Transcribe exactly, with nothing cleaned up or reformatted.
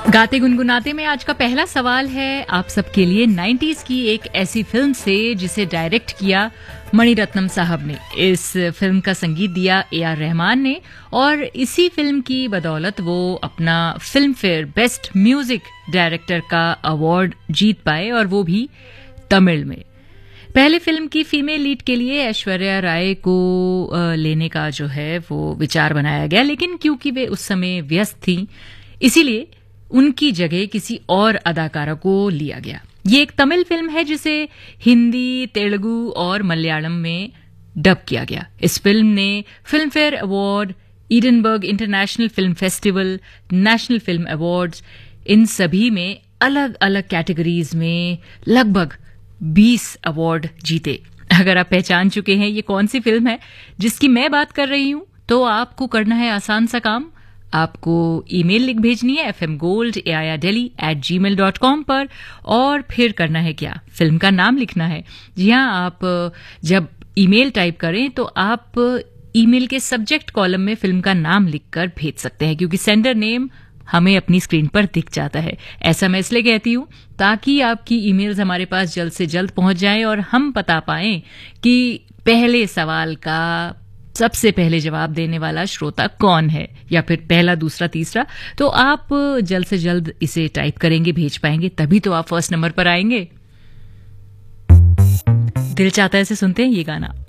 गाते गुनगुनाते में आज का पहला सवाल है आप सबके लिए नाइंटीज़ की एक ऐसी फिल्म से जिसे डायरेक्ट किया मणिरत्नम साहब ने। इस फिल्म का संगीत दिया ए आर रहमान ने और इसी फिल्म की बदौलत वो अपना film fair best music director का अवार्ड जीत पाए और वो भी तमिल में। पहले फिल्म की फीमेल लीड के लिए ऐश्वर्या राय को लेने का जो है वो विचार बनाया गया, लेकिन क्योंकि वे उस समय व्यस्त थीं इसीलिए उनकी जगह किसी और अदाकारा को लिया गया। ये एक तमिल फिल्म है जिसे हिंदी, तेलुगु और मलयालम में डब किया गया। इस फिल्म ने film fair award, Edinburgh international film festival, national film awards, इन सभी में अलग अलग कैटेगरीज में लगभग बीस अवार्ड जीते। अगर आप पहचान चुके हैं ये कौन सी फिल्म है जिसकी मैं बात कर रही हूं, तो आपको करना है आसान सा काम। आपको ईमेल लिख भेजनी है F M gold A I R daily eight ji mail dot com पर और फिर करना है क्या, फिल्म का नाम लिखना है। जी हाँ, आप जब ईमेल टाइप करें तो आप ईमेल के सब्जेक्ट कॉलम में फिल्म का नाम लिखकर भेज सकते हैं, क्योंकि सेंडर नेम हमें अपनी स्क्रीन पर दिख जाता है। ऐसा मैं इसलिए कहती हूं ताकि आपकी ईमेल्स हमारे पास जल्द से जल्द पहुंच जाएं और हम बता पाएं कि पहले सवाल का सबसे पहले जवाब देने वाला श्रोता कौन है, या फिर पहला, दूसरा, तीसरा। तो आप जल्द से जल्द इसे टाइप करेंगे, भेज पाएंगे, तभी तो आप फर्स्ट नंबर पर आएंगे। दिल चाहता है इसे सुनते हैं ये गाना।